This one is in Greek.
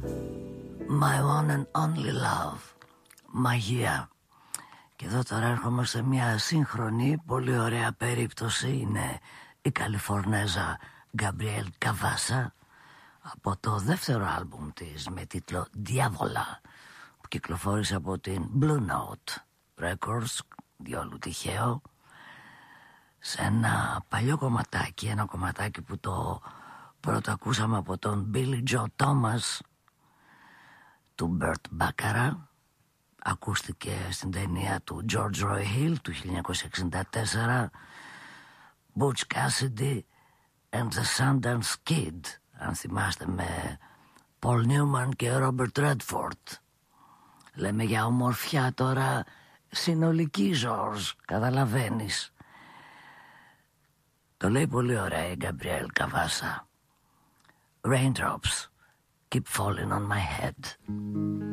My one and only love, μαγεία. Και εδώ τώρα έρχομαι σε μια σύγχρονη, πολύ ωραία περίπτωση. Είναι η Καλιφορνέζα Γκαμπριέλ Καβάσα από το δεύτερο άλμπουμ της με τίτλο Διάβολα, που κυκλοφόρησε από την Blue Note Records, διόλου τυχαίο, σε ένα παλιό κομματάκι, ένα κομματάκι που το πρώτο ακούσαμε από τον Billy Joe Thomas του Burt Bacharach. Ακούστηκε στην ταινία του George Roy Hill του 1964, Butch Cassidy and the Sundance Kid, αν θυμάστε, με Paul Newman και Robert Redford. Λέμε για ομορφιά τώρα συνολική, George, καταλαβαίνεις. Το λέει πολύ ωραία η Γκαμπριέλ Καβάσα. Raindrops keep falling on my head.